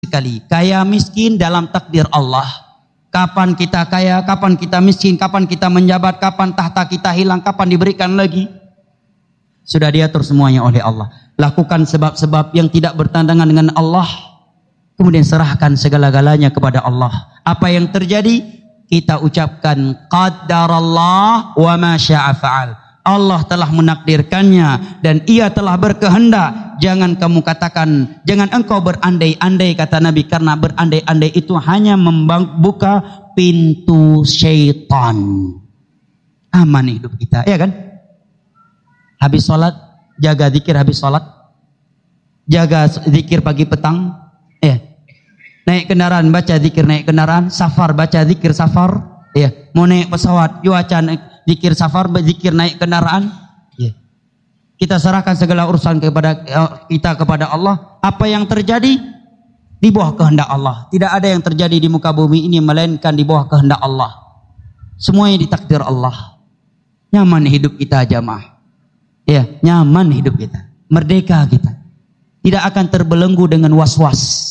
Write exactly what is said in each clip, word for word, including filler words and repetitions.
sekali. Kaya miskin dalam takdir Allah. Kapan kita kaya, kapan kita miskin, kapan kita menjabat, kapan tahta kita hilang, kapan diberikan lagi. Sudah diatur semuanya oleh Allah. Lakukan sebab-sebab yang tidak bertentangan dengan Allah. Kemudian serahkan segala-galanya kepada Allah. Apa yang terjadi? Kita ucapkan qaddarallah wa ma syaa fa'al. Allah telah menakdirkannya dan ia telah berkehendak. Jangan kamu katakan, jangan engkau berandai-andai, kata Nabi, karena berandai-andai itu hanya membuka pintu syaitan. Aman hidup kita, ya kan? Habis sholat, jaga zikir habis sholat. Jaga zikir pagi petang. Ya. Naik kendaraan, baca zikir naik kendaraan. Safar, baca zikir safar. Ya. Mau naik pesawat, cuaca naik zikir safar, berzikir naik kendaraan. Ya. Kita serahkan segala urusan kepada kita kepada Allah. Apa yang terjadi di bawah kehendak Allah. Tidak ada yang terjadi di muka bumi ini melainkan di bawah kehendak Allah. Semuanya ditakdir Allah. Nyaman hidup kita jamaah. Ya, nyaman hidup kita. Merdeka kita. Tidak akan terbelenggu dengan was-was.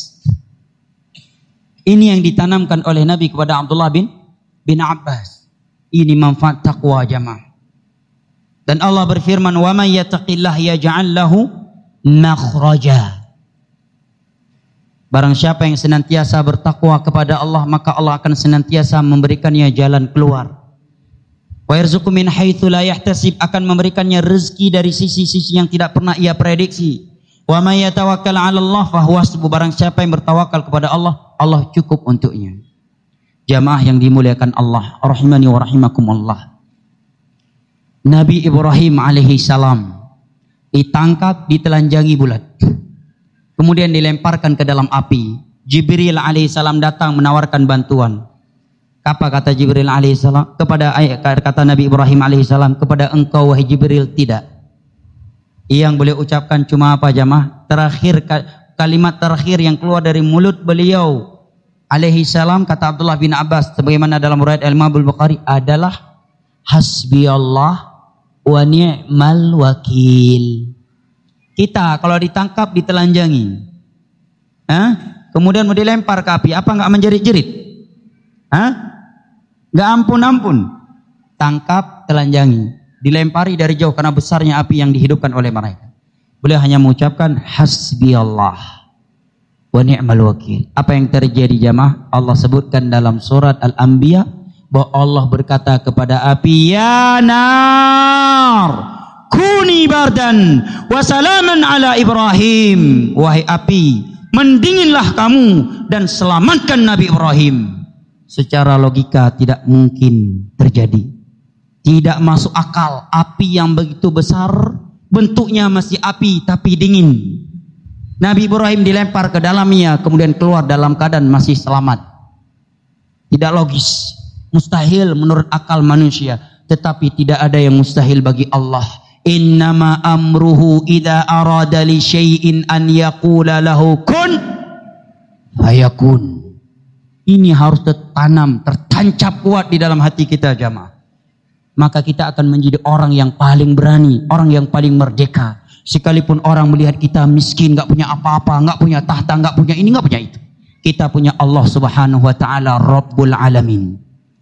Ini yang ditanamkan oleh Nabi kepada Abdullah bin bin Abbas. Ini manfaat taqwa jamaah. Dan Allah berfirman, "Wa may yattaqillah yaj'al lahu makhraja." Barang siapa yang senantiasa bertakwa kepada Allah, maka Allah akan senantiasa memberikannya jalan keluar. Wa yarzuqu min haitsu la yahtasib, akan memberikannya rezeki dari sisi-sisi yang tidak pernah ia prediksi. Wa may yatawakkal 'ala Allah fa huwa hasbuh. Barang siapa yang bertawakal kepada Allah, Allah cukup untuknya. Jamaah yang dimuliakan Allah, rahimani wa rahimakumullah. Nabi Ibrahim alaihi salam ditangkap, ditelanjangi bulat. Kemudian dilemparkan ke dalam api. Jibril alaihi salam datang menawarkan bantuan. Apa kata Jibril alaihi salam kepada kata Nabi Ibrahim alaihi salam, kepada engkau wahai Jibril tidak. Yang boleh ucapkan cuma apa jamaah? Terakhir kalimat terakhir yang keluar dari mulut beliau alaihi salam, kata Abdullah bin Abbas sebagaimana dalam riwayat Al-Imam Al-Bukhari, adalah hasbiyallah wa ni'mal wakil. Kita kalau ditangkap ditelanjangi, Hah? kemudian mau dilempar ke api, apa enggak menjerit-jerit? Hah? Enggak ampun-ampun. Tangkap, telanjangi, dilempari dari jauh karena besarnya api yang dihidupkan oleh mereka. Beliau hanya mengucapkan hasbiyallah wa ni'mal wakil. Apa yang terjadi jamaah? Allah sebutkan dalam surat Al-Anbiya bahwa Allah berkata kepada api, ya nar kuni bardan wa salaman ala Ibrahim. Wahai api, mendinginlah kamu dan selamatkan Nabi Ibrahim. Secara logika tidak mungkin terjadi. Tidak masuk akal. Api yang begitu besar, bentuknya masih api tapi dingin. Nabi Ibrahim dilempar ke dalamnya, kemudian keluar dalam keadaan masih selamat. Tidak logis, mustahil menurut akal manusia. Tetapi tidak ada yang mustahil bagi Allah. Innama amruhu idza arada li syai'in an yaqula lahu kun fayakun. Ini harus tertanam, tertancap kuat di dalam hati kita jamaah. Maka kita akan menjadi orang yang paling berani, orang yang paling merdeka. Sekalipun orang melihat kita miskin, nggak punya apa-apa, nggak punya tahta, nggak punya ini, nggak punya itu. Kita punya Allah Subhanahu Wa Taala, Rabbul Alamin.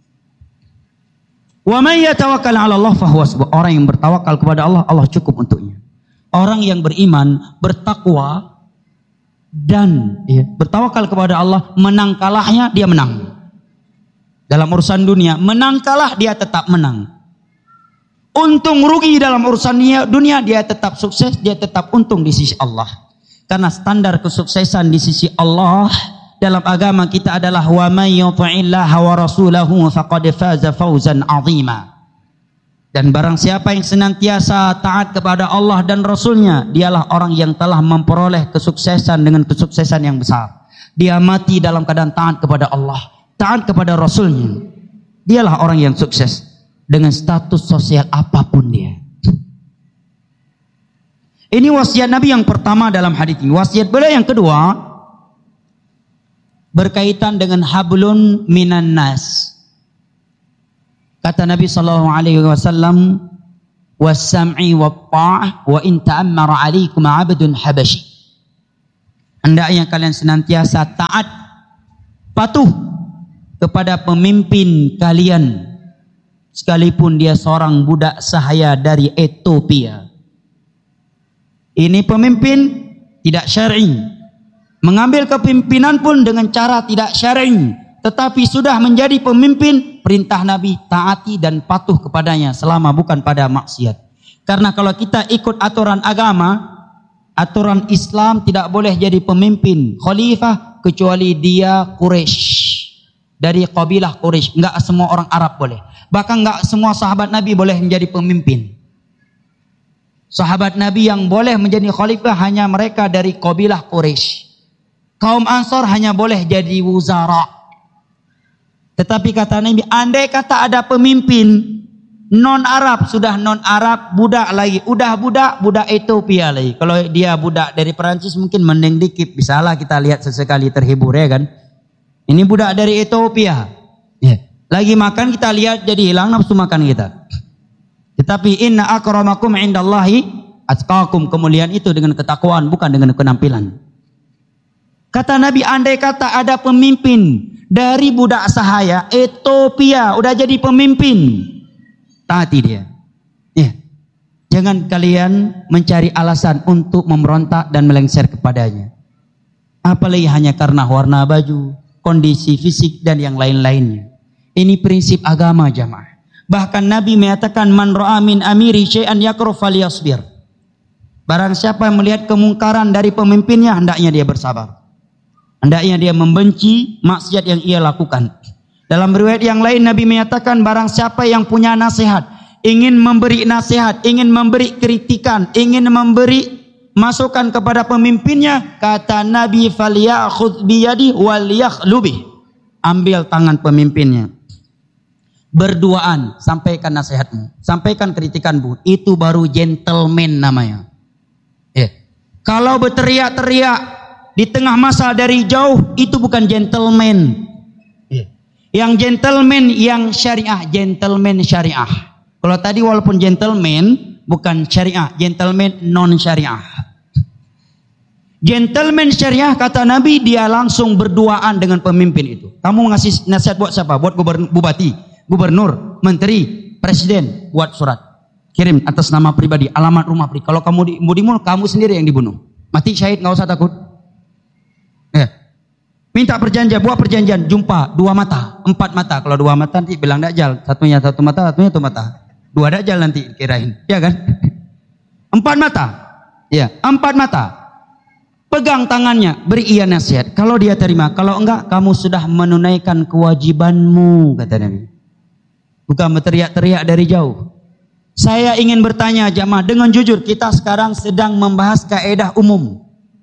Wa may yatawakkal 'ala Allah fa huwa hasbuh. Orang yang bertawakal kepada Allah, Allah cukup untuknya. Orang yang beriman, bertakwa dan ya, bertawakal kepada Allah, menang kalahnya dia menang. Dalam urusan dunia, menang kalah dia tetap menang. Untung rugi dalam urusan dunia dia tetap sukses, dia tetap untung di sisi Allah. Karena standar kesuksesan di sisi Allah dalam agama kita adalah wa may yuti'illaha wa rasulahu faqad faza fawzan 'azima. Dan barang siapa yang senantiasa taat kepada Allah dan Rasulnya, dialah orang yang telah memperoleh kesuksesan dengan kesuksesan yang besar. Dia mati dalam keadaan taat kepada Allah, taat kepada Rasulnya. Dialah orang yang sukses dengan status sosial apapun dia. Ini wasiat Nabi yang pertama dalam hadis ini. Wasiat beliau yang kedua berkaitan dengan hablun minan nas. Kata Nabi sallallahu alaihi wasallam, "Was-sam'i wat-tha'ah wa in ta'ammara 'alaikum 'abdun habashi." Hendaknya kalian senantiasa taat, patuh kepada pemimpin kalian, sekalipun dia seorang budak sahaya dari Ethiopia. Ini pemimpin tidak syar'i. Mengambil kepimpinan pun dengan cara tidak syar'i. Tetapi sudah menjadi pemimpin, perintah Nabi taati dan patuh kepadanya selama bukan pada maksiat. Karena kalau kita ikut aturan agama, aturan Islam, tidak boleh jadi pemimpin khalifah kecuali dia Quraisy, dari kabilah Quraisy. Enggak semua orang Arab boleh. Bahkan enggak semua sahabat Nabi boleh menjadi pemimpin. Sahabat Nabi yang boleh menjadi khalifah hanya mereka dari kabilah Quraisy. Kaum Ansar hanya boleh jadi wuzara. Tetapi kata Nabi, andai kata ada pemimpin non-Arab, sudah non-Arab, budak lagi, udah budak, budak Ethiopia lagi. Kalau dia budak dari Perancis mungkin mending dikit, bisalah kita lihat sesekali terhibur ya kan. Ini budak dari Ethiopia, ya. Lagi makan kita lihat jadi hilang nafsu makan kita. Tetapi inna akramakum indallahi atqakum, kemuliaan itu dengan ketakwaan, bukan dengan penampilan. Kata Nabi, andai kata ada pemimpin dari budak sahaya Ethiopia, udah jadi pemimpin, taati dia. Ya. Jangan kalian mencari alasan untuk memberontak dan melengser kepadanya. Apalagi hanya karena warna baju, kondisi fisik dan yang lain-lainnya. Ini prinsip agama jamaah. Bahkan Nabi menyatakan, man ra'a min amiri syai'an yakruf falyasbir. Barang siapa yang melihat kemungkaran dari pemimpinnya, hendaknya dia bersabar. Hendaknya dia membenci maksiat yang ia lakukan. Dalam riwayat yang lain Nabi menyatakan, barang siapa yang punya nasihat, ingin memberi nasihat, ingin memberi kritikan, ingin memberi masukan kepada pemimpinnya, kata Nabi, falyakhudh biyadi wal yakhlubih. Ambil tangan pemimpinnya, berduaan, sampaikan nasihatmu, sampaikan kritikanmu. Itu baru gentleman namanya. Ya. Kalau berteriak-teriak di tengah masa dari jauh, itu bukan gentleman. Yang gentleman yang syariah, gentleman syariah. Kalau tadi walaupun gentleman bukan syariah, gentleman non syariah. Gentleman syariah kata Nabi, dia langsung berduaan dengan pemimpin itu. Kamu ngasih nasihat buat siapa? Buat gubernur, bupati, gubernur, menteri, presiden, buat surat. Kirim atas nama pribadi, alamat rumah pribadi. Kalau kamu dibunuh, kamu sendiri yang dibunuh. Mati syahid, nggak usah takut. Ya. Minta perjanjian, buat perjanjian, jumpa dua mata, empat mata. Kalau dua mata nanti bilang dajjal, satunya satu mata, satunya satu mata. Dua dajjal nanti kirain, ya kan? Empat mata, ya, empat mata. Pegang tangannya, beri ia nasihat. Kalau dia terima, kalau enggak, kamu sudah menunaikan kewajibanmu, kata Nabi. Bukan berteriak-teriak dari jauh. Saya ingin bertanya jamaah dengan jujur, kita sekarang sedang membahas kaidah umum.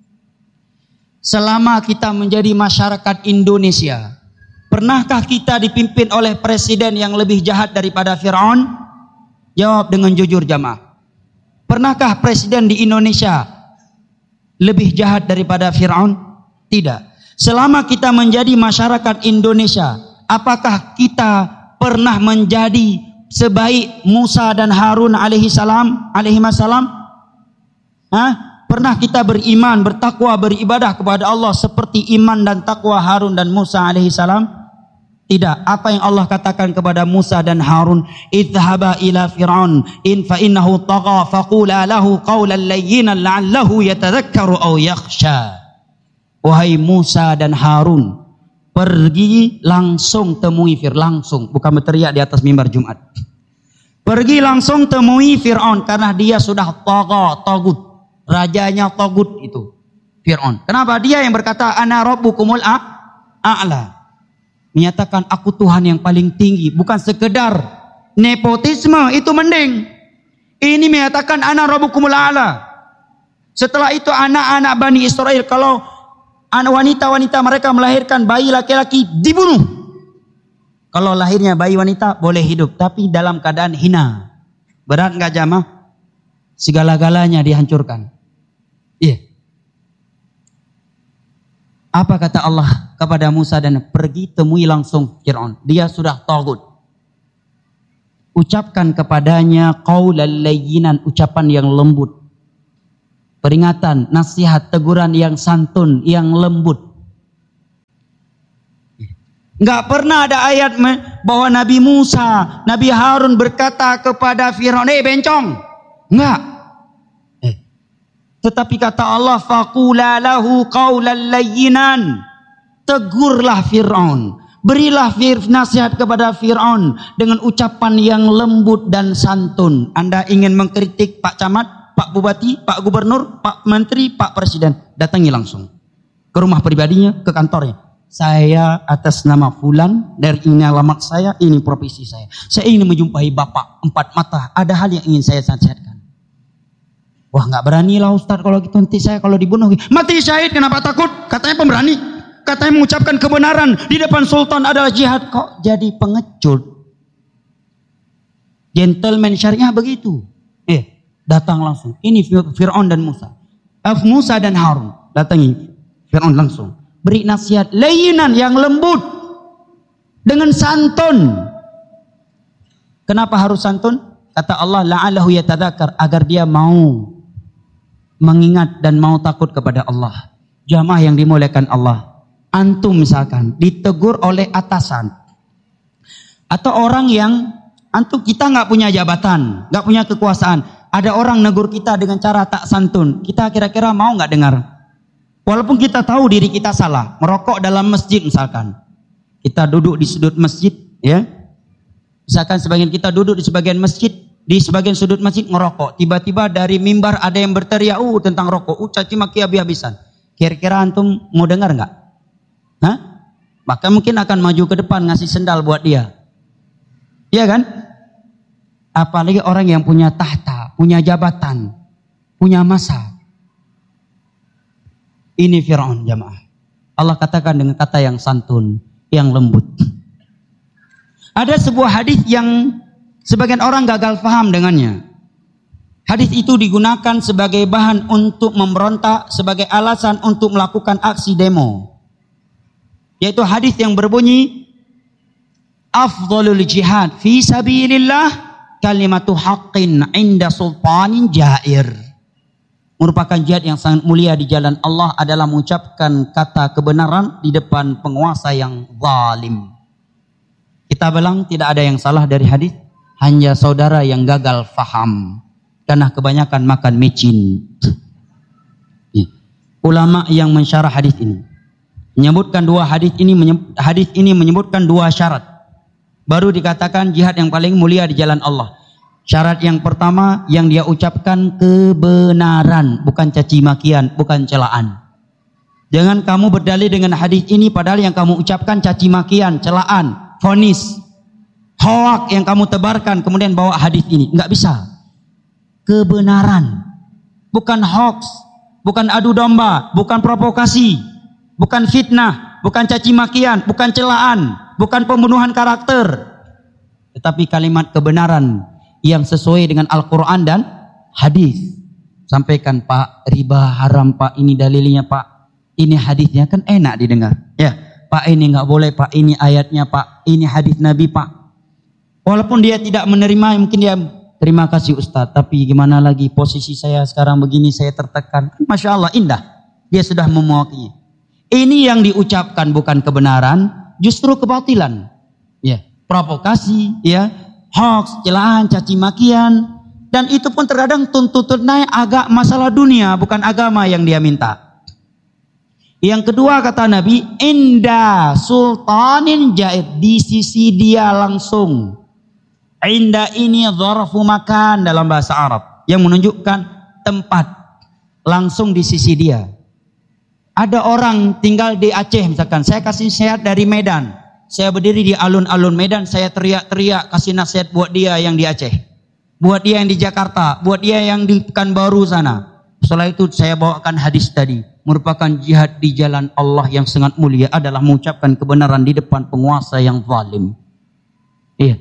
Selama kita menjadi masyarakat Indonesia, pernahkah kita dipimpin oleh presiden yang lebih jahat daripada Fir'aun? Jawab dengan jujur jamaah. Pernahkah presiden di Indonesia lebih jahat daripada Fir'aun? Tidak. Selama kita menjadi masyarakat Indonesia, apakah kita pernah menjadi sebaik Musa dan Harun alaihi salam, alaihi salam? Hah? Pernah kita beriman, bertakwa, beribadah kepada Allah seperti iman dan takwa Harun dan Musa alaihi salam? Tidak. Apa yang Allah katakan kepada Musa dan Harun? Idhaba ila Fir'aun in fa innahu tagha faqula lahu qawlan layyinan la'allahu yatadhakkaru aw yakhsha. Wahai Musa dan Harun, pergi langsung temui Fir'aun, langsung, bukan berteriak di atas mimbar Jumat. Pergi langsung temui Fir'aun karena dia sudah tagha, tagut. Rajanya tagut itu Fir'aun. Kenapa? Dia yang berkata ana rabbukumul a'la. Menyatakan aku Tuhan yang paling tinggi. Bukan sekedar nepotisme, itu mending. Ini menyatakan ana rabbukumul a'la. Setelah itu anak-anak Bani Israel, kalau anak wanita-wanita mereka melahirkan bayi laki-laki, dibunuh. Kalau lahirnya bayi wanita boleh hidup, tapi dalam keadaan hina. Berat enggak jamaah? Segala-galanya dihancurkan. Iya. Apa kata Allah kepada Musa dan pergi temui langsung Fir'aun. Dia sudah tagut. Ucapkan kepadanya qaulal layyinan, ucapan yang lembut. peringatan, nasihat, teguran yang santun, yang lembut. Enggak pernah ada ayat bahwa Nabi Musa, Nabi Harun berkata kepada Fir'aun, "Eh bencong." Enggak. Eh. Tetapi kata Allah, "Faqula lahu qawlan layyinan." Tegurlah Fir'aun. Berilah fir nasihat kepada Fir'aun dengan ucapan yang lembut dan santun. Anda ingin mengkritik Pak Camat, Pak Bupati, Pak Gubernur, Pak Menteri, Pak Presiden, datangi langsung ke rumah pribadinya, ke kantornya. Saya atas nama Fulan, dari ini alamat saya, ini profesi saya. Saya ingin menjumpai Bapak empat mata. Ada hal yang ingin saya nasihatkan. Wah, nggak berani lah Ustaz kalau gitu, nanti saya kalau dibunuh mati syahid, kenapa takut? Katanya pemberani. Katanya mengucapkan kebenaran di depan sultan adalah jihad. Kok jadi pengecut? Gentleman syariah begitu. Eh, datang langsung. Ini Fir'aun dan Musa. Eh, Musa dan Harun. Datangi Fir'aun langsung. Beri nasihat layinan yang lembut. Dengan santun. Kenapa harus santun? Kata Allah, la'allahu yatadzakar, agar dia mau mengingat dan mau takut kepada Allah. Jamaah yang dimuliakan Allah. Antum misalkan ditegur oleh atasan atau orang yang antum, kita nggak punya jabatan, nggak punya kekuasaan, ada orang negur kita dengan cara tak santun, kita kira-kira mau nggak dengar? Walaupun kita tahu diri kita salah, merokok dalam masjid misalkan, kita duduk di sudut masjid, ya, misalkan sebagian kita duduk di sebagian masjid, di sebagian sudut masjid ngerokok, tiba-tiba dari mimbar ada yang berteriak, uh tentang rokok, uh caci maki habis-habisan, kira-kira antum mau dengar nggak? Hah? Maka mungkin akan maju ke depan ngasih sendal buat dia. Iya kan? Apalagi orang yang punya tahta, punya jabatan, punya masa. Ini Fir'aun jamaah. Allah katakan dengan kata yang santun, yang lembut. Ada sebuah hadis yang sebagian orang gagal paham dengannya. Hadis itu digunakan sebagai bahan untuk memberontak, sebagai alasan untuk melakukan aksi demo. Yaitu hadis yang berbunyi, afdhalul jihad fi sabilillah kalimatu haqqin inda sultanin jair. Merupakan jihad yang sangat mulia di jalan Allah adalah mengucapkan kata kebenaran di depan penguasa yang zalim. Kita bilang tidak ada yang salah dari hadis, hanya saudara yang gagal faham karena kebanyakan makan micin. Ulama yang mensyarah hadis ini menyebutkan dua hadis ini hadis ini menyebutkan dua syarat. Baru dikatakan jihad yang paling mulia di jalan Allah. Syarat yang pertama, yang dia ucapkan kebenaran, bukan caci makian, bukan celaan. Jangan kamu berdalil dengan hadis ini padahal yang kamu ucapkan caci makian, celaan, vonis, hoak yang kamu tebarkan kemudian bawa hadis ini. Enggak bisa. Kebenaran, bukan hoax, bukan adu domba, bukan provokasi. Bukan fitnah, bukan caci makian, bukan celaan, bukan pembunuhan karakter. Tetapi kalimat kebenaran yang sesuai dengan Al-Quran dan hadis. Sampaikan, Pak, riba haram Pak, ini dalilnya Pak, ini hadisnya, kan enak didengar. Ya, Pak ini nggak boleh Pak, ini ayatnya Pak, ini hadis Nabi Pak. Walaupun dia tidak menerima, mungkin dia terima kasih Ustaz, tapi gimana lagi posisi saya sekarang begini, saya tertekan. Masya Allah, indah. Dia sudah memuakinya. Ini yang diucapkan bukan kebenaran, justru kebatilan. Ya, provokasi, ya, hoax, celaan, caci makian, dan itu pun terkadang tuntutannya agak masalah dunia, bukan agama yang dia minta. Yang kedua kata Nabi, inda sultanin jaid, di sisi dia langsung. Inda ini dzarfu makan dalam bahasa Arab yang menunjukkan tempat, langsung di sisi dia. Ada orang tinggal di Aceh misalkan, saya kasih nasihat dari Medan. Saya berdiri di alun-alun Medan, saya teriak-teriak kasih nasihat buat dia yang di Aceh. Buat dia yang di Jakarta, buat dia yang di Pekanbaru sana. Setelah itu saya bawakan hadis tadi. Merupakan jihad di jalan Allah yang sangat mulia adalah mengucapkan kebenaran di depan penguasa yang zalim. Iya.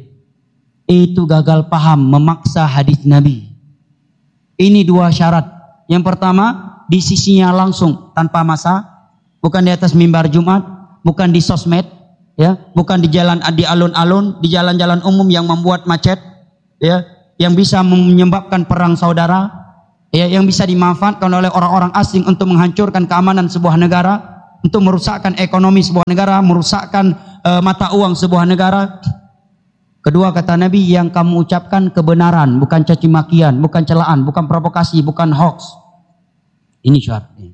Itu gagal paham, memaksa hadis Nabi. Ini dua syarat. Yang pertama, di sisinya langsung tanpa masa, bukan di atas mimbar Jumat, bukan di sosmed, ya, bukan di jalan di alun-alun, di jalan-jalan umum yang membuat macet, ya, yang bisa menyebabkan perang saudara, Ya, yang bisa dimanfaatkan oleh orang-orang asing untuk menghancurkan keamanan sebuah negara, untuk merusakkan ekonomi sebuah negara, merusakkan uh, mata uang sebuah negara. Kedua, kata Nabi, yang kamu ucapkan kebenaran, bukan caci makian, bukan celaan, bukan provokasi, bukan hoax. Ini syaratnya.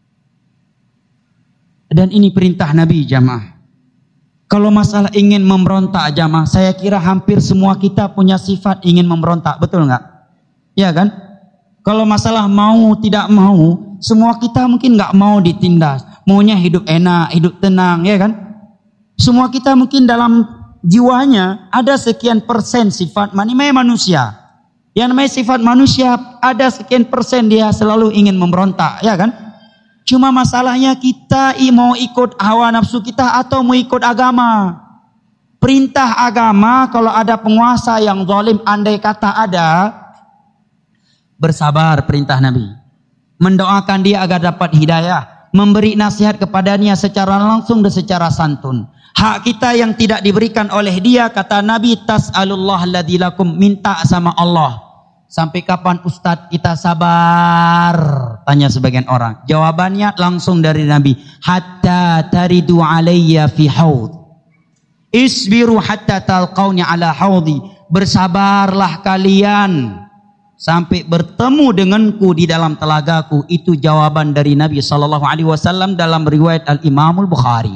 Dan ini perintah Nabi, jamaah. Kalau masalah ingin memberontak, jamaah, saya kira hampir semua kita punya sifat ingin memberontak, betul nggak? Ya kan? Kalau masalah mau tidak mau, semua kita mungkin nggak mau ditindas, maunya hidup enak, hidup tenang, ya kan? Semua kita mungkin dalam jiwanya ada sekian persen sifat namanya manusia. Yang namanya sifat manusia ada sekian persen dia selalu ingin memberontak, ya kan? Cuma masalahnya kita mau ikut hawa nafsu kita atau mau ikut agama. Perintah agama kalau ada penguasa yang zalim, andai kata ada, bersabar, perintah Nabi. Mendoakan dia agar dapat hidayah, memberi nasihat kepadanya secara langsung dan secara santun. Hak kita yang tidak diberikan oleh dia, kata Nabi, tas'alullah alladzi lakum, minta sama Allah. Sampai kapan Ustadz kita sabar? Tanya sebagian orang. Jawabannya langsung dari Nabi. Hatta taridu alayya fi haud. Isbiru hatta talqawni ala haudi. Bersabarlah kalian sampai bertemu denganku di dalam telagaku. Itu jawaban dari Nabi sallallahu alaihi wasallam dalam riwayat Al-Imamul Bukhari.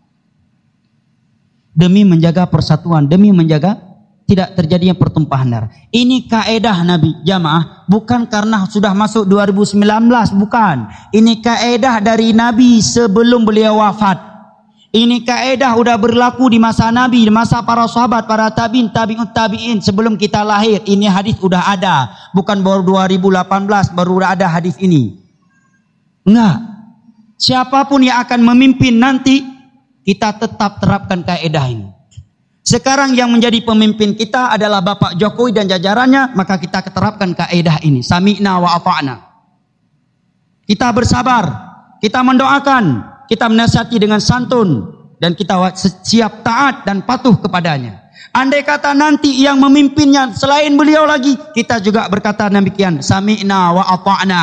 Demi menjaga persatuan, demi menjaga tidak terjadinya pertumpahan darah. Ini kaedah Nabi, jamaah, bukan karena sudah masuk dua ribu sembilan belas, bukan. Ini kaedah dari Nabi sebelum beliau wafat. Ini kaedah udah berlaku di masa Nabi, di masa para sahabat, para tabi'in, tabi'ut tabi'in sebelum kita lahir. Ini hadis udah ada, bukan baru dua ribu delapan belas baru ada hadis ini. Enggak. Siapapun yang akan memimpin nanti, kita tetap terapkan kaedah ini. Sekarang yang menjadi pemimpin kita adalah Bapak Jokowi dan jajarannya, maka kita terapkan kaedah ini. Sami'na wa ata'na. Kita bersabar, kita mendoakan, kita menasihati dengan santun, dan kita siap taat dan patuh kepadanya. Andai kata nanti yang memimpinnya selain beliau lagi, kita juga berkata demikian. Sami'na wa ata'na.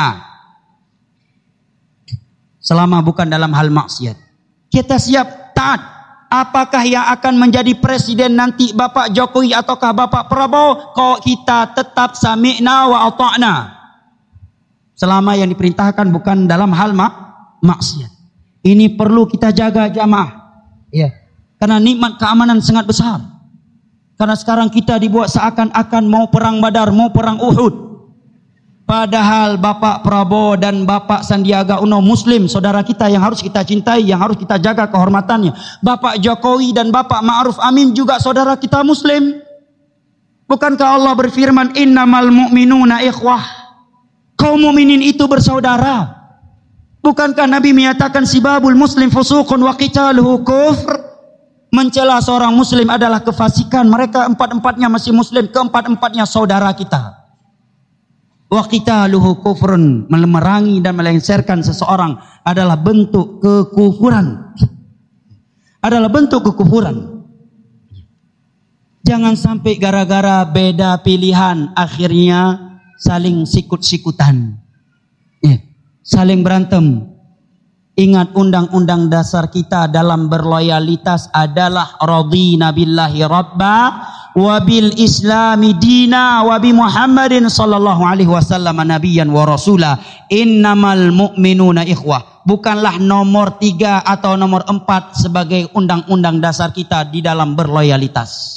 Selama bukan dalam hal maksiat. Kita siap taat. Apakah yang akan menjadi presiden nanti Bapak Jokowi ataukah Bapak Prabowo? Kok kita tetap sami'na wa ata'na. Selama yang diperintahkan bukan dalam hal mak maksiat. Ini perlu kita jaga, jamaah. Ya. Karena nikmat keamanan sangat besar. Karena sekarang kita dibuat seakan-akan mau perang Badar, mau perang Uhud. Padahal Bapak Prabowo dan Bapak Sandiaga Uno Muslim, saudara kita yang harus kita cintai, yang harus kita jaga kehormatannya. Bapak Jokowi dan Bapak Ma'ruf Amin juga saudara kita Muslim. Bukankah Allah berfirman, innamal mu'minuna ikhwah. Kaum mukminin itu bersaudara. Bukankah Nabi menyatakan sibabul muslim fusuqun wa qitaluhu kufr? Mencela seorang muslim adalah kefasikan. Mereka empat-empatnya masih muslim, keempat-empatnya saudara kita. Wa qitaluhu kufrun, memerangi dan melengsarkan seseorang adalah bentuk kekufuran. Adalah bentuk kekufuran. Jangan sampai gara-gara beda pilihan akhirnya saling sikut-sikutan. Ya, saling berantem. Ingat undang-undang dasar kita dalam berloyalitas adalah radina billahi rabba wa bil islami dina wa bi Muhammadin sallallahu alaihi wasallam nabiyyan wa rasula. Innamal mu'minuna ikhwah. Bukanlah nomor tiga atau nomor empat sebagai undang-undang dasar kita di dalam berloyalitas.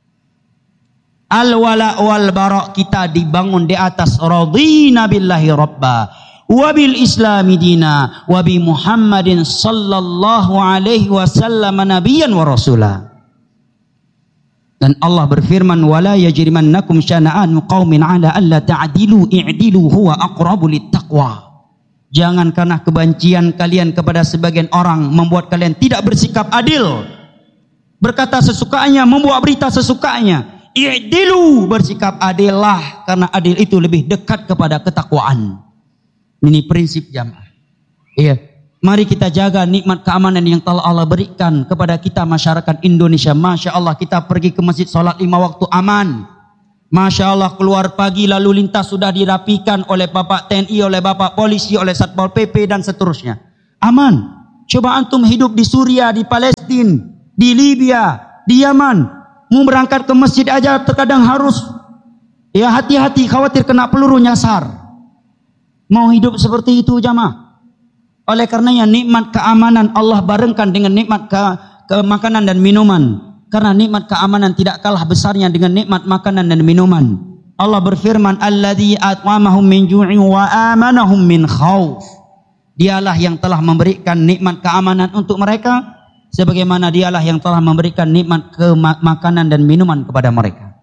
Al-wala wal bara kita dibangun di atas radina billahi rabba wabil islami dina wabi Muhammadin sallallahu alaihi wasallam nabiyyan wa rasula. Dan Allah berfirman, wala yajrimannakum syana'anu qaumin ala alla ta'dilu i'dilu huwa aqrabu littaqwa. Jangan karena kebencian kalian kepada sebagian orang membuat kalian tidak bersikap adil, berkata sesukanya, membuat berita sesukanya. I'dilu, bersikap adillah, karena adil itu lebih dekat kepada ketakwaan. Ini prinsip jamaah. Iya, mari kita jaga nikmat keamanan yang telah Allah berikan kepada kita masyarakat Indonesia. Masya Allah, kita pergi ke masjid sholat lima waktu aman. Masya Allah, keluar pagi lalu lintas sudah dirapikan oleh Bapak T N I, oleh Bapak Polisi, oleh Satpol P P dan seterusnya. Aman. Coba antum hidup di Suriah, di Palestina, di Libya, di Yaman. Mau berangkat ke masjid aja terkadang harus ya hati-hati, khawatir kena peluru nyasar. Mau hidup seperti itu jamaah? Oleh karenanya nikmat keamanan Allah barengkan dengan nikmat ke, ke makanan dan minuman. Karena nikmat keamanan tidak kalah besarnya dengan nikmat makanan dan minuman. Allah berfirman, "Alladzi at'amahum min ju'in wa amanahum min khauf." Dialah yang telah memberikan nikmat keamanan untuk mereka, sebagaimana dialah yang telah memberikan nikmat ke makanan dan minuman kepada mereka.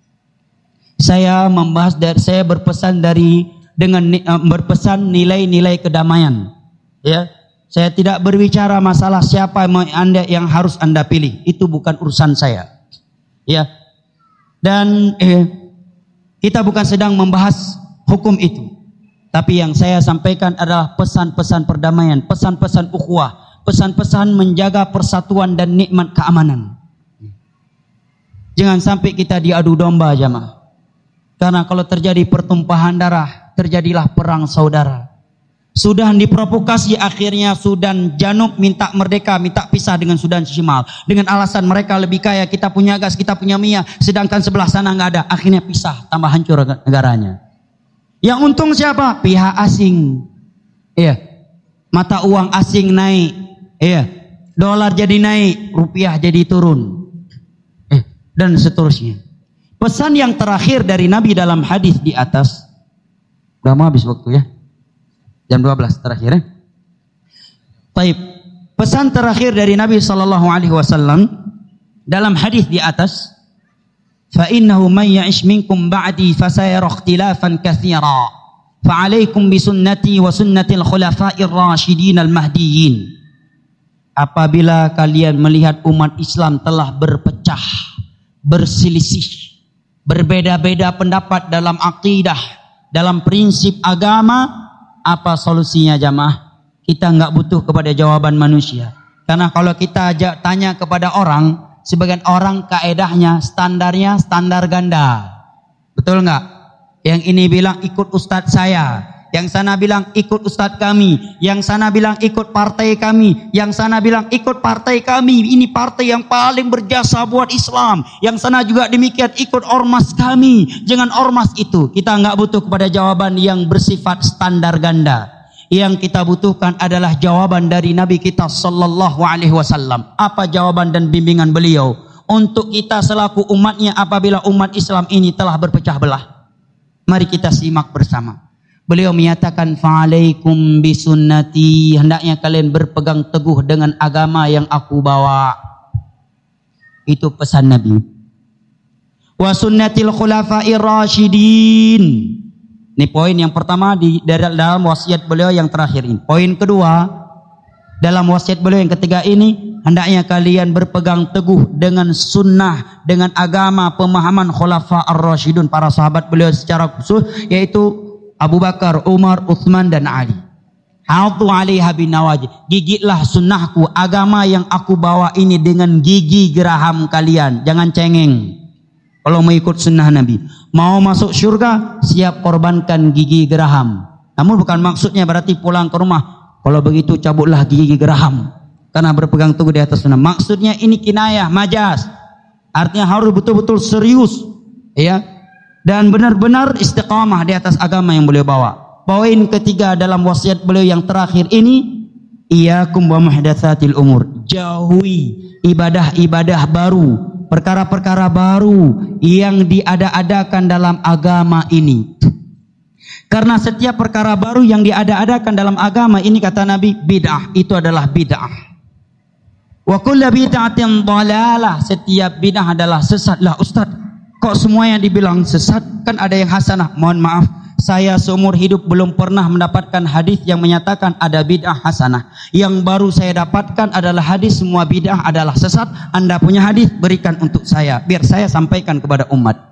Saya membahas dari saya berpesan dari dengan uh, berpesan nilai-nilai kedamaian. Ya, saya tidak berbicara masalah siapa anda yang harus anda pilih. Itu bukan urusan saya. Ya, dan eh, kita bukan sedang membahas hukum itu. Tapi yang saya sampaikan adalah pesan-pesan perdamaian, pesan-pesan ukhuwah, pesan-pesan menjaga persatuan dan nikmat keamanan. Jangan sampai kita diadu domba jamaah. Karena kalau terjadi pertumpahan darah, terjadilah perang saudara. Sudan diprovokasi, akhirnya Sudan Janub minta merdeka, minta pisah dengan Sudan Shimal. Dengan alasan mereka lebih kaya, kita punya gas, kita punya minyak, sedangkan sebelah sana nggak ada. Akhirnya pisah, tambah hancur negaranya. Yang untung siapa? Pihak asing. Iya. Mata uang asing naik. Iya. Dolar jadi naik, rupiah jadi turun. Eh, dan seterusnya. Pesan yang terakhir dari Nabi dalam hadis di atas. Udah mau habis waktu ya. Jam dua belas terakhir ya. Baik. Pesan terakhir dari Nabi sallallahu alaihi wasallam dalam hadis di atas, fa innahu may ya'ish minkum ba'di fasayara ikhtilafan katsira. Fa 'alaikum bi sunnati wa sunnatil khulafa'ir rasyidin al-mahdiyyin. Apabila kalian melihat umat Islam telah berpecah, berselisih, berbeda-beda pendapat dalam akidah, dalam prinsip agama, apa solusinya jamaah? Kita nggak butuh kepada jawaban manusia. Karena kalau kita ajak tanya kepada orang, sebagian orang kaedahnya, standarnya standar ganda. Betul nggak? Yang ini bilang ikut ustadz saya, yang sana bilang ikut ustadz kami, yang sana bilang ikut partai kami, yang sana bilang ikut partai kami. Ini partai yang paling berjasa buat Islam. Yang sana juga demikian, ikut ormas kami. Jangan ormas itu. Kita nggak butuh kepada jawaban yang bersifat standar ganda. Yang kita butuhkan adalah jawaban dari Nabi kita sallallahu alaihi wasallam. Apa jawaban dan bimbingan beliau untuk kita selaku umatnya apabila umat Islam ini telah berpecah belah? Mari kita simak bersama. Beliau menyatakan, fa'alaikum bisunnati, hendaknya kalian berpegang teguh dengan agama yang aku bawa. Itu pesan Nabi. Wa sunnatil khulafa'ir rasyidin. Ini poin yang pertama di dalam wasiat beliau yang terakhir ini. Poin kedua, dalam wasiat beliau yang ketiga ini, hendaknya kalian berpegang teguh dengan sunnah, dengan agama pemahaman khulafa ar-rasyidun, para sahabat beliau secara khusus, yaitu Abu Bakar, Umar, Uthman dan Ali. Ha'adhu 'alaiha bin nawajid. Gigitlah sunnahku, agama yang aku bawa ini dengan gigi geraham kalian. Jangan cengeng. Kalau mau ikut sunnah Nabi, mau masuk surga, siap korbankan gigi geraham. Namun bukan maksudnya berarti pulang ke rumah, kalau begitu cabutlah gigi geraham, karena berpegang teguh di atas sunnah. Maksudnya ini kinayah, majas. Artinya harus betul-betul serius, ya, dan benar-benar istiqamah di atas agama yang beliau bawa. Poin ketiga dalam wasiat beliau yang terakhir ini, iyyakum wa muhdatsatil umur. Jauhi ibadah-ibadah baru, perkara-perkara baru yang diada-adakan dalam agama ini. Karena setiap perkara baru yang diada-adakan dalam agama ini, kata Nabi, bid'ah, itu adalah bid'ah. Wa kullu bid'atin dhalalah, setiap bid'ah adalah sesat. Lah Ustaz, kok semua yang dibilang sesat? Kan ada yang hasanah. Mohon maaf, saya seumur hidup belum pernah mendapatkan hadis yang menyatakan ada bid'ah hasanah. Yang baru saya dapatkan adalah hadis semua bid'ah adalah sesat. Anda punya hadis, berikan untuk saya, biar saya sampaikan kepada umat.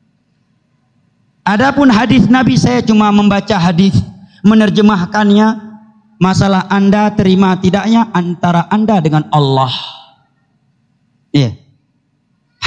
Adapun hadis Nabi, saya cuma membaca hadis, menerjemahkannya. Masalah Anda terima tidaknya antara Anda dengan Allah. Iya. Yeah.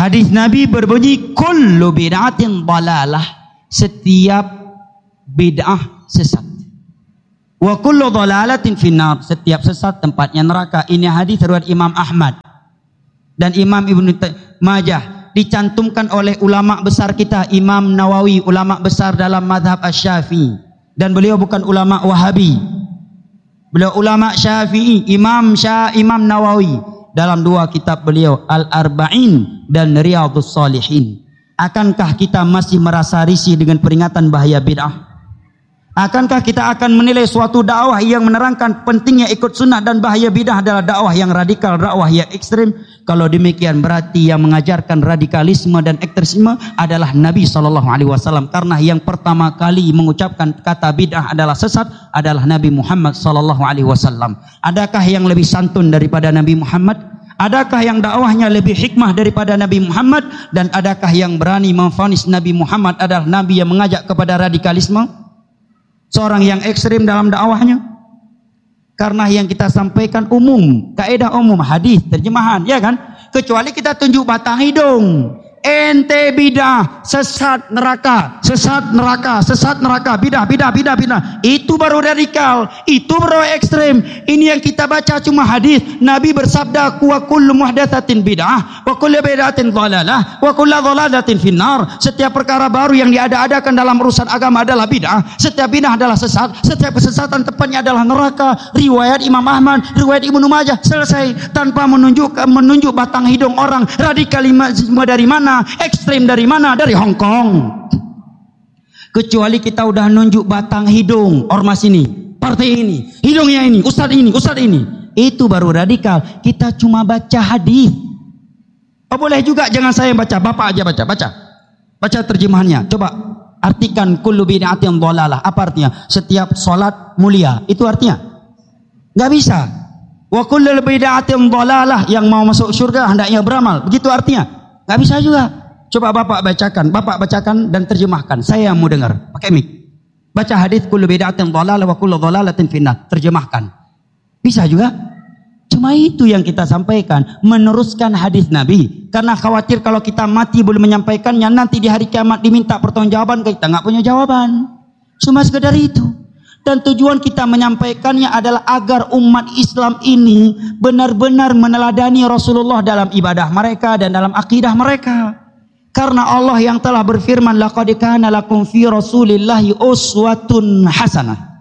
Hadis Nabi berbunyi kullu bid'atin dalalah, setiap bid'ah sesat. Wa kullu dalalatin finnar, setiap sesat tempatnya neraka. Ini hadis riwayat Imam Ahmad dan Imam Ibnu Majah, dicantumkan oleh ulama besar kita Imam Nawawi, ulama besar dalam mazhab Asy-Syafi'i, dan beliau bukan ulama Wahabi. Beliau ulama Syafi'i, Imam Syah Imam Nawawi dalam dua kitab beliau Al-Arba'in dan Riyadhus Shalihin. Akankah kita masih merasa risih dengan peringatan bahaya bid'ah? Akankah kita akan menilai suatu dakwah yang menerangkan pentingnya ikut sunnah dan bahaya bidah adalah dakwah yang radikal, dakwah yang ekstrem? Kalau demikian berarti yang mengajarkan radikalisme dan ekstremisme adalah Nabi shallallahu alaihi wasallam. Karena yang pertama kali mengucapkan kata bidah adalah sesat adalah Nabi Muhammad shallallahu alaihi wasallam. Adakah yang lebih santun daripada Nabi Muhammad? Adakah yang dakwahnya lebih hikmah daripada Nabi Muhammad? Dan adakah yang berani memvonis Nabi Muhammad adalah Nabi yang mengajak kepada radikalisme? Seorang yang ekstrim dalam dakwahnya. Karena yang kita sampaikan umum, kaidah umum, hadis, terjemahan, ya kan? Kecuali kita tunjuk batang hidung. Ente bidah, sesat neraka, sesat neraka, sesat neraka, bidah, bidah, bidah, bidah. Itu baru radikal, itu baru ekstrem. Ini yang kita baca cuma hadis. Nabi bersabda, wa kullu muhdatsatin bid'ah, wa kullu bid'atin dhalalah, wa kullu dhalalatin finnar. Setiap perkara baru yang diada-adakan dalam urusan agama adalah bid'ah. Setiap bid'ah adalah sesat. Setiap kesesatan tepatnya adalah neraka. Riwayat Imam Ahmad, riwayat Ibnu Majah, selesai tanpa menunjuk menunjuk batang hidung orang. Radikalisme dari mana? Ekstrem dari mana? Dari Hong Kong. Kecuali kita udah nunjuk batang hidung ormas ini, partai ini, hidungnya ini, ustaz ini, ustaz ini, itu baru radikal. Kita cuma baca hadis. Oh, boleh juga jangan saya baca, bapak aja baca, baca, baca terjemahannya. Coba artikan kullu bid'atin dhalalah. Apa artinya? Setiap solat mulia. Itu artinya? Nggak bisa. Wa kullu bid'atin dhalalah, yang mau masuk surga hendaknya beramal. Begitu artinya? Gak bisa juga. Coba bapak bacakan, bapak bacakan dan terjemahkan. Saya mau dengar. Pakai mic. Baca hadis kullu bid'atin dhalalah wa kullu dhalalatin finnar. Terjemahkan. Bisa juga. Cuma itu yang kita sampaikan, meneruskan hadis Nabi. Karena khawatir kalau kita mati belum menyampaikannya, nanti di hari kiamat diminta pertanggungjawaban, kita nggak punya jawaban. Cuma sekedar itu. Dan tujuan kita menyampaikannya adalah agar umat Islam ini benar-benar meneladani Rasulullah dalam ibadah mereka dan dalam akidah mereka. Karena Allah yang telah berfirman, laqad kana lakum fi Rasulillahi uswatun hasanah.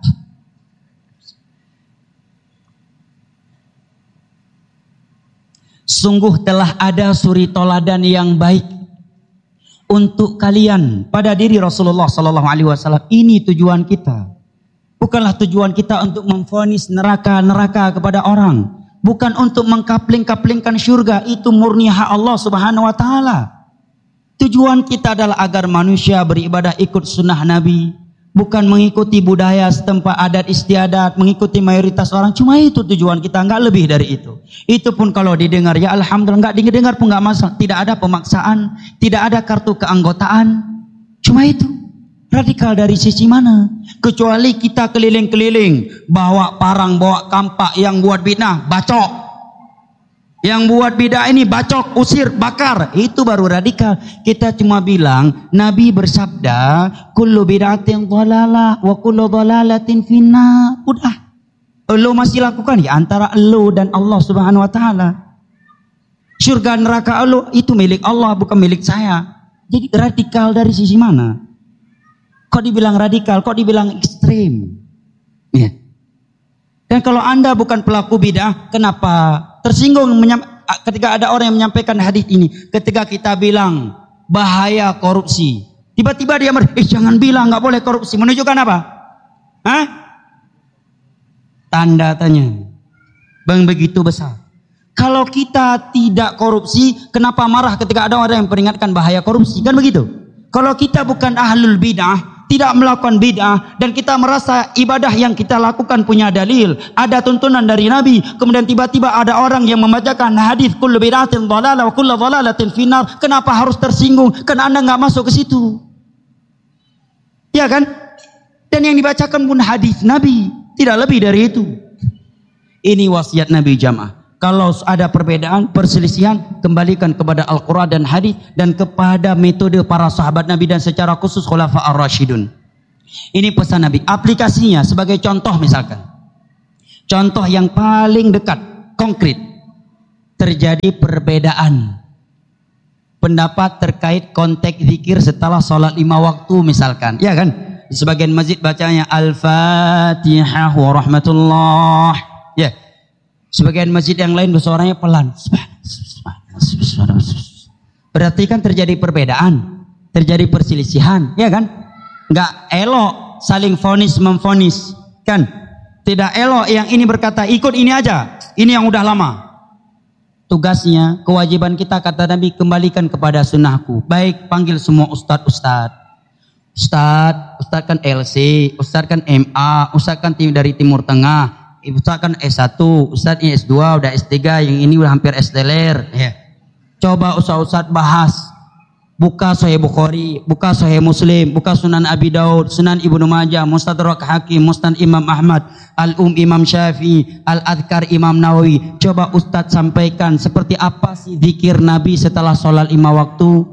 Sungguh telah ada suri toladan yang baik untuk kalian pada diri Rasulullah sallallahu alaihi wasallam. Ini tujuan kita. Bukanlah tujuan kita untuk memvonis neraka-neraka kepada orang. Bukan untuk mengkapling-kaplingkan syurga. Itu murni hak Allah subhanahu wa ta'ala. Tujuan kita adalah agar manusia beribadah ikut sunnah Nabi. Bukan mengikuti budaya setempat, adat istiadat, mengikuti mayoritas orang. Cuma itu tujuan kita, enggak lebih dari itu. Itu pun kalau didengar, ya alhamdulillah. Enggak didengar pun enggak masalah. Tidak ada pemaksaan, tidak ada kartu keanggotaan. Cuma itu. Radikal dari sisi mana? Kecuali kita keliling-keliling, bawa parang, bawa kampak, yang buat bid'ah, bacok. Yang buat bid'ah ini bacok, usir, bakar. Itu baru radikal. Kita cuma bilang, Nabi bersabda, kullu bid'atin dhalalah wa kullu dhalalatin finnar. Udah. Elu masih lakukan ya antara elu dan Allah subhanahu wa ta'ala. Surga neraka elu itu milik Allah, bukan milik saya. Jadi radikal dari sisi mana? Kok dibilang radikal, kok dibilang ekstrim? Ya. Dan kalau Anda bukan pelaku bidah, kenapa tersinggung ketika ada orang yang menyampaikan hadis ini? Ketika kita bilang bahaya korupsi, tiba-tiba dia mer, eh jangan bilang nggak boleh korupsi. Menunjukkan apa? Hah? Tanda tanya. Bang begitu besar. Kalau kita tidak korupsi, kenapa marah ketika ada orang yang peringatkan bahaya korupsi? Kan begitu? Kalau kita bukan ahlul bid'ah, tidak melakukan bid'ah, dan kita merasa ibadah yang kita lakukan punya dalil, ada tuntunan dari Nabi, kemudian tiba-tiba ada orang yang membacakan hadis kullu bid'atin dhalalah wa kullu dhalalatin finnar, kenapa harus tersinggung? Karena Anda nggak masuk ke situ. Ya kan? Dan yang dibacakan pun hadis Nabi, tidak lebih dari itu. Ini wasiat Nabi jamaah. Kalau ada perbedaan, perselisihan, kembalikan kepada Al-Quran dan hadis dan kepada metode para sahabat Nabi dan secara khusus Khulafa ar-Rasyidun. Ini pesan Nabi. Aplikasinya sebagai contoh misalkan. Contoh yang paling dekat, konkret. Terjadi perbedaan pendapat terkait konteks zikir setelah sholat lima waktu misalkan. Ya kan? Di sebagian masjid bacanya Al-Fatihah wa rahmatullah. Ya. Sebagian masjid yang lain suaranya pelan. Berarti kan terjadi perbedaan, terjadi perselisihan, ya kan? Enggak elok saling vonis memvonis, kan? Tidak elok yang ini berkata ikut ini aja, ini yang udah lama. Tugasnya, kewajiban kita kata Nabi kembalikan kepada sunnahku. Baik, panggil semua ustadz-ustadz. Ustadz, ustadz kan L C, ustadz kan M A, ustadz kan dari Timur Tengah. Ustaz kan S satu, Ustaz ini S dua, udah S tiga, yang ini udah hampir S teler. Ya. Coba Ustaz-Ustaz bahas. Buka Sahih Bukhari, buka Sahih Muslim, buka Sunan Abi Daud, Sunan Ibnu Majah, Mustadrak Hakim, Musnad Imam Ahmad, Al-Um Imam Syafi'i, Al-Adhkar Imam Nawawi. Coba Ustaz sampaikan seperti apa sih zikir Nabi setelah sholat lima waktu?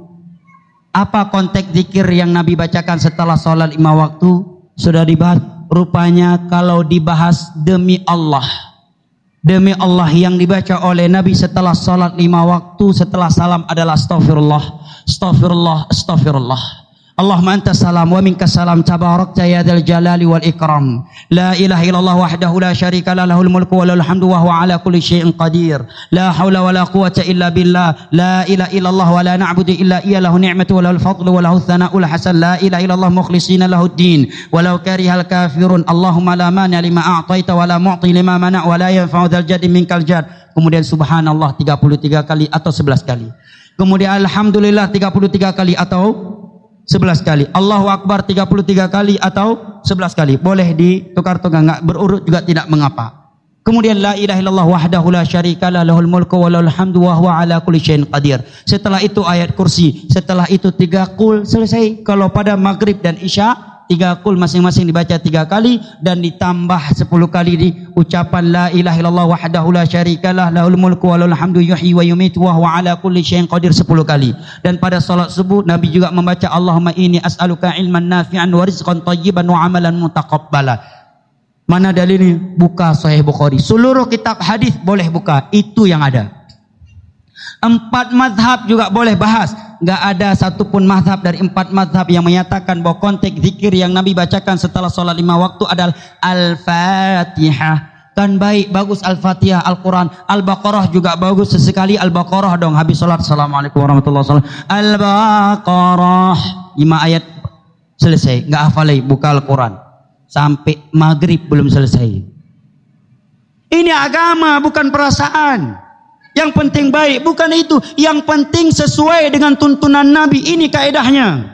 Apa konteks zikir yang Nabi bacakan setelah sholat lima waktu? Sudah dibahas. Rupanya kalau dibahas demi Allah, demi Allah yang dibaca oleh Nabi setelah salat lima waktu setelah salam adalah astaghfirullah, astaghfirullah, astaghfirullah. Allahumma anta salam wa minka salam tabarakta ya dzal jalali wal ikram. La ilaha illallah wahdahu la syarika lah lahul mulku wa lahul hamdu wa huwa ala kulli syai'in qadir. La haula wa la quwwata illa billah. La ilaha illallah wa la na'budu illa iya lahu ni'matu wa lahul fadlu wa lahu thana'ul hasan. La ilaha illallah mukhlishina lahud din walau karihal kafirun. Allahumma la mani lima a'taita wa la mu'ti lima mana' wa la yanfa'u dzal jaddi minkal jadd. Kemudian subhanallah tiga puluh tiga kali atau sebelas kali. Kemudian alhamdulillah tiga puluh tiga kali atau sebelas kali. Allahu Akbar tiga puluh tiga kali atau sebelas kali. Boleh ditukar-tukar, enggak berurut juga tidak mengapa. Kemudian la ilaha illallah wahdahu la syarikalah lahul mulku wa lahul hamdu wa huwa ala kulli syai'in qadir. Setelah itu ayat kursi, setelah itu tiga qul, selesai. Kalau pada maghrib dan isya tiga qul masing-masing dibaca tiga kali dan ditambah sepuluh kali di ucapan la ilaha illallah wahdahu la syarikalah lahul mulku wa lahul hamdu yuhyi wa yumitu wa huwa ala kulli syai'in qadir sepuluh kali. Dan pada salat subuh Nabi juga membaca Allahumma inni as'aluka ilman nafi'an wa rizqan thayyiban wa amalan mutaqabbala. Mana dalilnya? Buka Sahih Bukhari. Seluruh kitab hadis boleh buka, itu yang ada. Empat mazhab juga boleh bahas. Enggak ada satupun mazhab dari empat mazhab yang menyatakan bahwa konteks zikir yang Nabi bacakan setelah sholat lima waktu adalah Al-Fatihah. Kan baik, bagus Al-Fatihah, Al-Quran. Al-Baqarah juga bagus, sesekali Al-Baqarah dong. Habis sholat, Assalamualaikum warahmatullahi wabarakatuh. Al-Baqarah. Lima ayat selesai. Enggak hafal lagi, buka Al-Quran. Sampai maghrib belum selesai. Ini agama, bukan perasaan. Yang penting baik, bukan itu. Yang penting sesuai dengan tuntunan Nabi. Ini kaedahnya.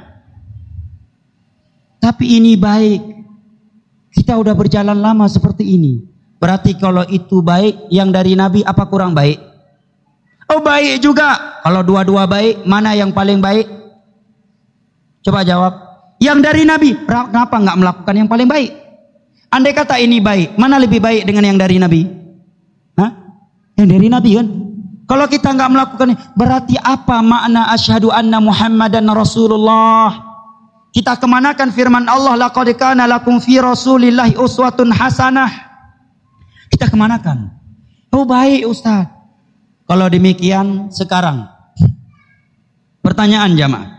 Tapi ini baik. Kita udah berjalan lama seperti ini. Berarti kalau itu baik, yang dari Nabi apa kurang baik? Oh baik juga. Kalau dua-dua baik, mana yang paling baik? Coba jawab. Yang dari Nabi, kenapa nggak melakukan yang paling baik? Andai kata ini baik, mana lebih baik dengan yang dari Nabi? Hah? Yang dari Nabi kan? Kalau kita nggak melakukan, berarti apa makna asyhadu anna Muhammadan Rasulullah? Kita kemanakan firman Allah, laqad kana lakum fi Rasulillahi uswatun hasanah? Kita kemanakan? Oh baik Ustaz. Kalau demikian sekarang, pertanyaan jamaah.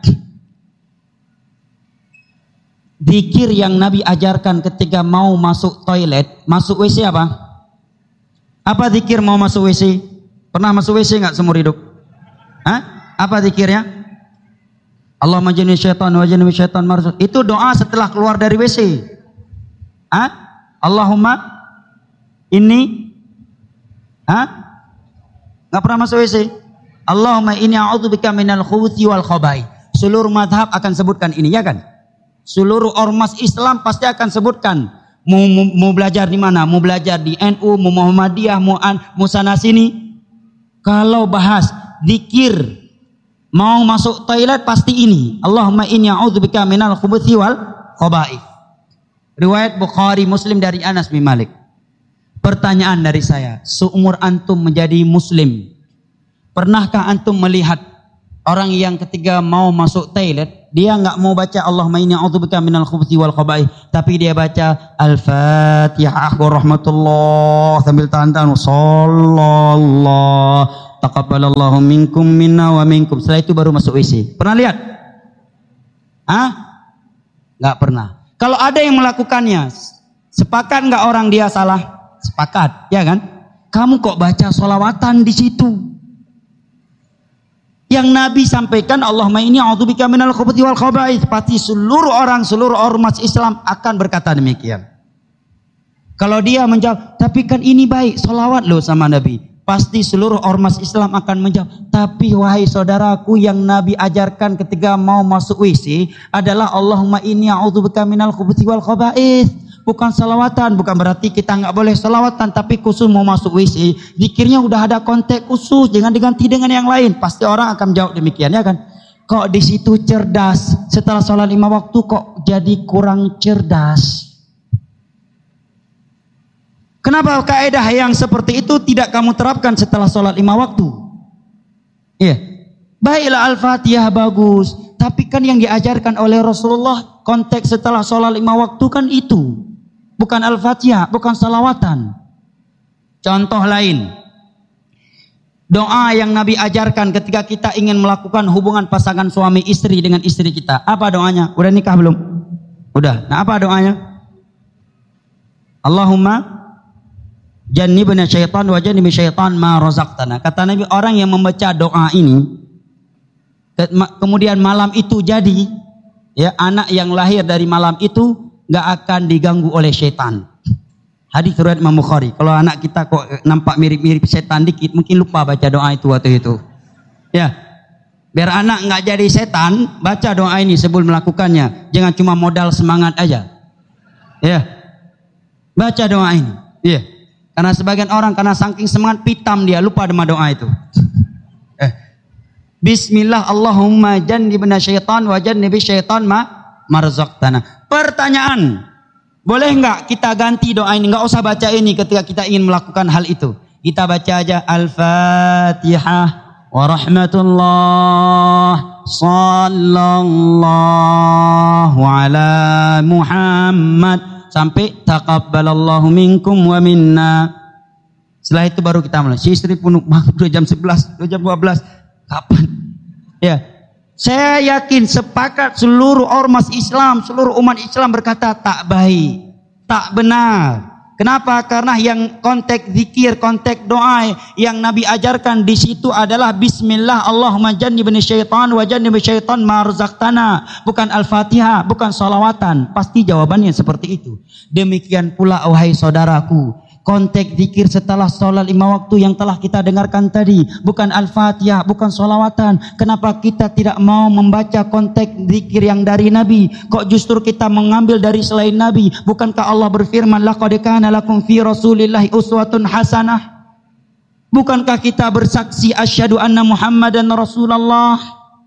Zikir yang Nabi ajarkan ketika mau masuk toilet, masuk W C apa? Apa zikir mau masuk W C? Pernah masuk W C enggak seumur hidup? Hah? Apa zikirnya? Allahumma jannibni syaitan wa jannibni syaitan marzuk. Itu doa setelah keluar dari W C. Hah? Allahumma inni Hah? Enggak pernah masuk W C? Allahumma inni a'udzubika minal khubuthi wal khaba'ith. Seluruh mazhab akan sebutkan ini, ya kan? Seluruh ormas Islam pasti akan sebutkan. Mau, mau, mau belajar di mana? Mau belajar di N U, mau Muhammadiyah, mau an, mau sana sini. Kalau bahas zikir mau masuk toilet pasti ini. Allahumma inni a'udzubika minal khubuthi wal khaba'ith. Riwayat Bukhari Muslim dari Anas bin Malik. Pertanyaan dari saya, seumur antum menjadi muslim, pernahkah antum melihat orang yang ketika mau masuk toilet, dia nggak mau baca Allahumma inni a'udzubika minal khubuthi wal khaba'ith, tapi dia baca Al-Fatihah warahmatullah sambil tahan-tahan sallallahu taqabbalallahu minkum minna wa minkum. Setelah itu baru masuk W C. Pernah lihat? Hah? Nggak pernah. Kalau ada yang melakukannya, sepakat nggak orang dia salah? Sepakat, ya kan? Kamu kok baca sholawatan di situ? Yang Nabi sampaikan Allahumma inni a'udzubika minal khubuthi wal khaba'ith, pasti seluruh orang, seluruh ormas Islam akan berkata demikian. Kalau dia menjawab, tapi kan ini baik, sholawat loh sama Nabi, pasti seluruh ormas Islam akan menjawab, tapi wahai saudaraku, yang Nabi ajarkan ketika mau masuk W C adalah Allahumma inni a'udzubika minal khubuthi wal khaba'ith, bukan salawatan. Bukan berarti kita nggak boleh salawatan, tapi khusus mau masuk W C, zikirnya udah ada konteks khusus, jangan diganti dengan yang lain. Pasti orang akan jawab demikian, ya kan? Kok di situ cerdas, setelah sholat lima waktu kok jadi kurang cerdas? Kenapa kaidah yang seperti itu tidak kamu terapkan setelah sholat lima waktu? Iya, baiklah Al-Fatihah bagus, tapi kan yang diajarkan oleh Rasulullah konteks setelah sholat lima waktu kan itu. Bukan Al-Fatihah, bukan salawatan. Contoh lain, doa yang Nabi ajarkan ketika kita ingin melakukan hubungan pasangan suami istri dengan istri kita. Apa doanya? Udah nikah belum? Udah. Nah, apa doanya? Allahumma jannibna syaitan wa jannibi syaitan ma razaqtana. Kata Nabi, orang yang membaca doa ini kemudian malam itu jadi, ya, anak yang lahir dari malam itu nggak akan diganggu oleh syaitan. Hadis riwayat Imam Bukhari. Kalau anak kita kok nampak mirip-mirip setan dikit, mungkin lupa baca doa itu waktu itu. Ya, biar anak nggak jadi setan, baca doa ini sebelum melakukannya. Jangan cuma modal semangat aja. Ya, baca doa ini. Ya, karena sebagian orang karena saking semangat pitam dia lupa dengan doa itu. Eh, Bismillah Allahumma jannibna syaitan wa jannibi syaitan ma marzaqtana. Pertanyaan, boleh enggak kita ganti doa ini? Enggak usah baca ini ketika kita ingin melakukan hal itu. Kita baca aja Al-Fatihah wa rahmatullah sallallahu ala Muhammad sampai taqabbalallahu minkum wa minna. Setelah itu baru kita mulai. Si istri pun udah jam sebelas, udah jam dua belas. Kapan? Ya. Saya yakin sepakat seluruh ormas Islam, seluruh umat Islam berkata tak baik, tak benar. Kenapa? Karena yang konteks zikir, konteks doa yang Nabi ajarkan di situ adalah Bismillah Allahumma jannibni syaitan wa jannibi syaitan ma razaqtana, bukan Al-Fatihah, bukan salawatan. Pasti jawabannya seperti itu. Demikian pula wahai saudaraku, konteks zikir setelah sholat lima waktu yang telah kita dengarkan tadi bukan Al-Fatihah, bukan sholawatan. Kenapa kita tidak mau membaca konteks zikir yang dari Nabi? Kok justru kita mengambil dari selain Nabi? Bukankah Allah berfirman laqad kana lakum fi rasulillahi uswatun hasanah? Bukankah kita bersaksi asyhadu anna Muhammadan Rasulullah?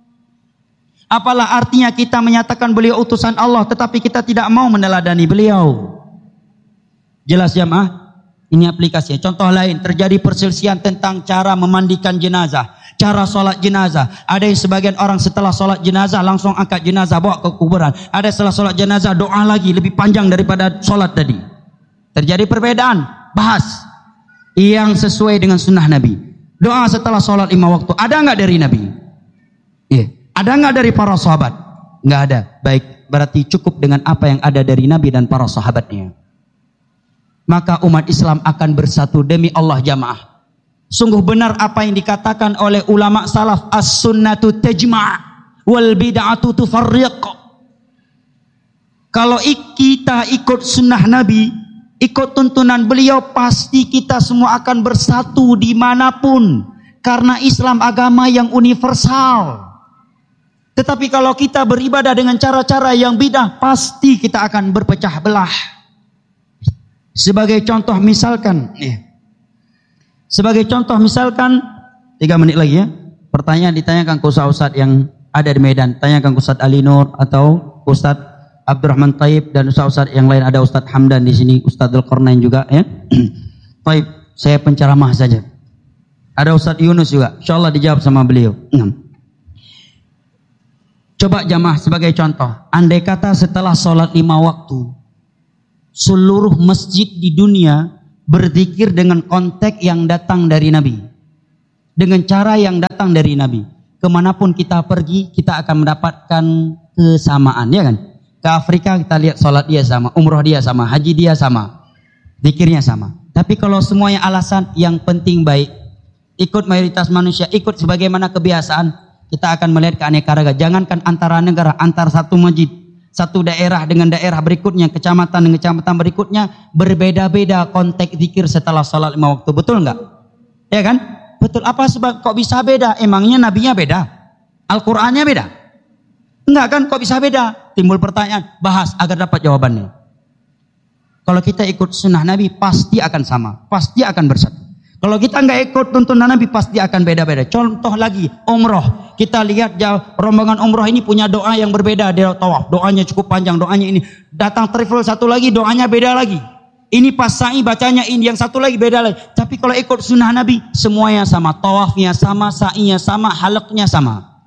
Apalah artinya kita menyatakan beliau utusan Allah tetapi kita tidak mau meneladani beliau? Jelas jamaah? Ini aplikasinya. Contoh lain, terjadi perselisihan tentang cara memandikan jenazah, cara sholat jenazah. Ada yang sebagian orang setelah sholat jenazah langsung angkat jenazah bawa ke kuburan. Ada setelah sholat jenazah doa lagi lebih panjang daripada sholat tadi. Terjadi perbedaan. Bahas yang sesuai dengan sunnah Nabi. Doa setelah sholat lima waktu ada nggak dari Nabi? Iya. Ada nggak dari para sahabat? Nggak ada. Baik, berarti cukup dengan apa yang ada dari Nabi dan para sahabatnya. Maka umat Islam akan bersatu demi Allah jamaah. Sungguh benar apa yang dikatakan oleh ulama salaf, as-sunnatu tajma' wal bid'atu tufarriq. Kalau kita ikut sunnah Nabi, ikut tuntunan beliau, pasti kita semua akan bersatu dimanapun. Karena Islam agama yang universal. Tetapi kalau kita beribadah dengan cara-cara yang bid'ah, pasti kita akan berpecah belah. Sebagai contoh misalkan, sebagai contoh misalkan, tiga menit lagi ya, pertanyaan ditanyakan ke ustaz-ustaz yang ada di Medan, tanyakan ke Ustaz Ali Nur atau Ustaz Abdurrahman Taib dan ustaz-ustaz yang lain, ada Ustaz Hamdan di sini, Ustaz Dzulqarnain juga ya. Baik, saya penceramah saja. Ada Ustadz Yunus juga, insyaallah dijawab sama beliau. enam. Coba jamaah sebagai contoh, andai kata setelah sholat lima waktu, seluruh masjid di dunia berzikir dengan konteks yang datang dari Nabi, dengan cara yang datang dari Nabi. Kemanapun kita pergi, kita akan mendapatkan kesamaan, ya kan? Ke Afrika kita lihat sholat dia sama, umroh dia sama, haji dia sama, zikirnya sama. Tapi kalau semuanya alasan yang penting baik, ikut mayoritas manusia, ikut sebagaimana kebiasaan, kita akan melihat keanekaragaman. Jangankan antara negara, antar satu masjid, satu daerah dengan daerah berikutnya, kecamatan dengan kecamatan berikutnya, berbeda-beda konteks zikir setelah sholat lima waktu. Betul enggak? Ya kan? Betul. Apa sebab kok bisa beda? Emangnya nabinya beda? Al-Qur'annya beda? Enggak kan? Kok bisa beda? Timbul pertanyaan, bahas agar dapat jawabannya. Kalau kita ikut sunnah Nabi, pasti akan sama, pasti akan bersatu. Kalau kita nggak ikut tuntunan Nabi, pasti akan beda-beda. Contoh lagi, umroh. Kita lihat jauh, rombongan umroh ini punya doa yang berbeda. Dia tawaf, doanya cukup panjang, doanya ini. Datang travel satu lagi, doanya beda lagi. Ini pas sa'i bacanya ini, yang satu lagi beda lagi. Tapi kalau ikut sunnah Nabi, semuanya sama. Tawafnya sama, sa'inya sama, halaknya sama.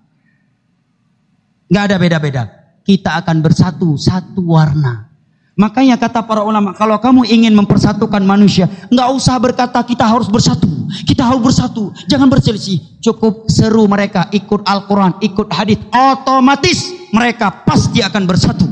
Nggak ada beda-beda. Kita akan bersatu, satu warna. Makanya kata para ulama, kalau kamu ingin mempersatukan manusia, nggak usah berkata kita harus bersatu, kita harus bersatu, jangan berselisih. Cukup seru mereka ikut Al-Quran, ikut hadis, otomatis mereka pasti akan bersatu.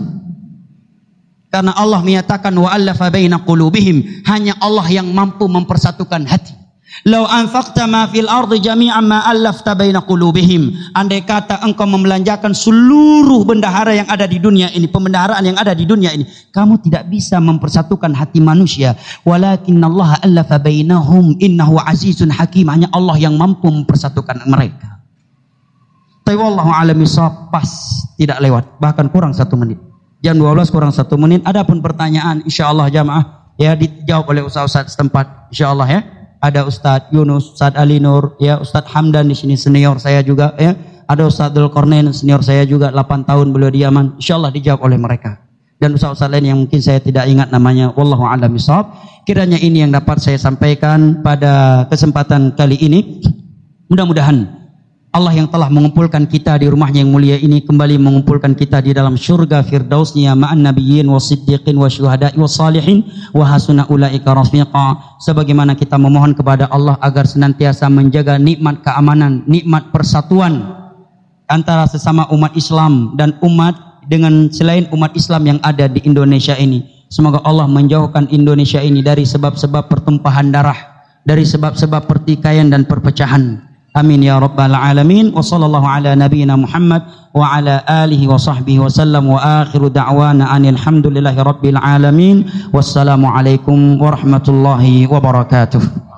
Karena Allah menyatakan wa'allafa baina qulubihim, hanya Allah yang mampu mempersatukan hati. Lau anfaqta ma fil ardi jami'an ma allafta baina qulubihim. Andai kata engkau membelanjakan seluruh bendahara yang ada di dunia ini, pembendaharaan yang ada di dunia ini, kamu tidak bisa mempersatukan hati manusia. Walakinallaha allafa bainahum innahu azizun hakim. Hanya Allah yang mampu mempersatukan mereka. Tapi wallahu a'lam bishawab, pas tidak lewat, bahkan kurang satu menit. Jam dua belas kurang satu menit. Adapun pertanyaan, insyaallah jamaah ya dijawab oleh ustaz-ustaz setempat, insyaallah ya. Ada Ustadz Yunus, Ustadz Ali Nur, ya Ustadz Hamdan di sini senior saya juga, ya. Ada Ustadz Dzulqarnain senior saya juga, delapan tahun beliau di Yaman. Insyaallah dijawab oleh mereka. Dan ustaz-ustaz lain yang mungkin saya tidak ingat namanya, wallahu a'lam bishawab. Kiranya ini yang dapat saya sampaikan pada kesempatan kali ini. Mudah-mudahan Allah yang telah mengumpulkan kita di rumahnya yang mulia ini kembali mengumpulkan kita di dalam syurga firdausnya ma'an nabiyyin wasiddiqin wasyuhada'i wassalihin wa hasuna ulaika rafiqa. Sebagaimana kita memohon kepada Allah agar senantiasa menjaga nikmat keamanan, nikmat persatuan antara sesama umat Islam dan umat dengan selain umat Islam yang ada di Indonesia ini. Semoga Allah menjauhkan Indonesia ini dari sebab-sebab pertumpahan darah, dari sebab-sebab pertikaian dan perpecahan. Amin ya rabbal alamin. Wa sallallahu ala nabiyyina Muhammad wa ala alihi wa sahbihi wa sallam wa akhiru da'wana anil hamdulillahi rabbil alamin. Wassalamu alaikum warahmatullahi wabarakatuh.